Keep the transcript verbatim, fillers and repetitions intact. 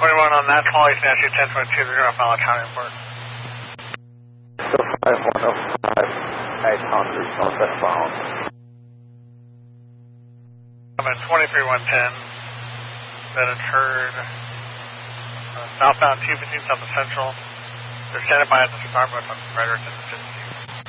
twenty-one on that call, you can ask you ten twenty-two, they're going to file a county report. So five one oh five, eight hundred, northbound. I'm at twenty-three one ten, that occurred uh, southbound two fifteen South of Central. They're standing by at this apartment on Frederick and